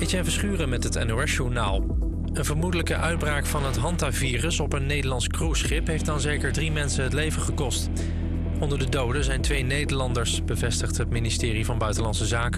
Etienne Verschuren met het NOS-journaal. Een vermoedelijke uitbraak van het hantavirus op een Nederlands cruiseschip heeft dan zeker 3 mensen het leven gekost. Onder de doden zijn 2 Nederlanders, bevestigt het ministerie van Buitenlandse Zaken.